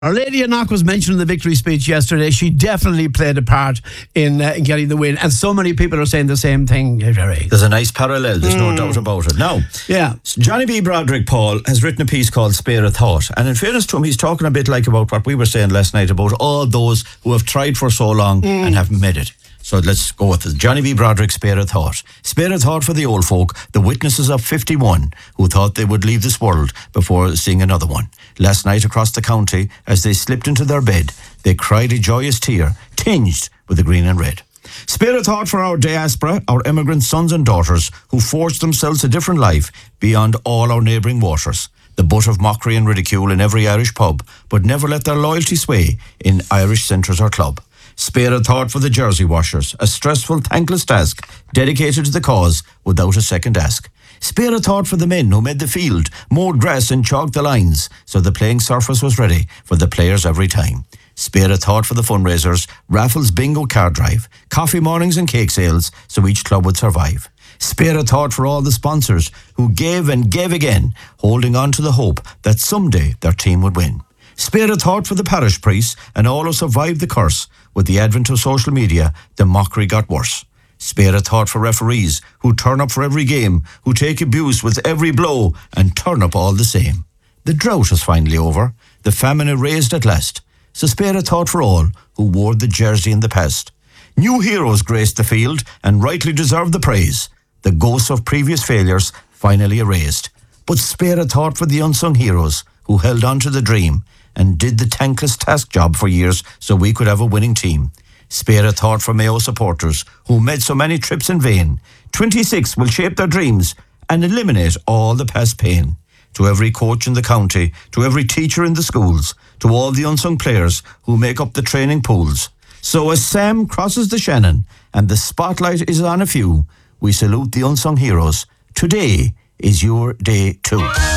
Our Lady of Knock was mentioned in the victory speech yesterday. She definitely played a part in getting the win. And so many people are saying the same thing, Jerry. There's a nice parallel, there's no doubt about it. Now, Johnny B. Broderick, Paul, has written a piece called Spare a Thought. And in fairness to him, he's talking a bit like about what we were saying last night about all those who have tried for so long and haven't made it. So let's go with it. Johnny B. Broderick, Spare a Thought. Spare a thought for the old folk, the witnesses of 51, who thought they would leave this world before seeing another one. Last night across the county, as they slipped into their bed, they cried a joyous tear, tinged with the green and red. Spare a thought for our diaspora, our immigrant sons and daughters, who forged themselves a different life beyond all our neighbouring waters. The butt of mockery and ridicule in every Irish pub, but never let their loyalty sway in Irish centres or club. Spare a thought for the jersey washers, a stressful, thankless task, dedicated to the cause without a second ask. Spare a thought for the men who made the field, mowed grass and chalked the lines, so the playing surface was ready for the players every time. Spare a thought for the fundraisers, raffles, bingo, card drive, coffee mornings and cake sales, so each club would survive. Spare a thought for all the sponsors who gave and gave again, holding on to the hope that someday their team would win. Spare a thought for the parish priests and all who survived the curse. With the advent of social media, the mockery got worse. Spare a thought for referees who turn up for every game, who take abuse with every blow and turn up all the same. The drought is finally over, the famine erased at last. So spare a thought for all who wore the jersey in the past. New heroes graced the field and rightly deserved the praise. The ghosts of previous failures finally erased. But spare a thought for the unsung heroes who held on to the dream and did the thankless task job for years so we could have a winning team. Spare a thought for Mayo supporters who made so many trips in vain. 26 will shape their dreams and eliminate all the past pain. To every coach in the county, to every teacher in the schools, to all the unsung players who make up the training pools. So as Sam crosses the Shannon and the spotlight is on a few, we salute the unsung heroes. Today is your day too.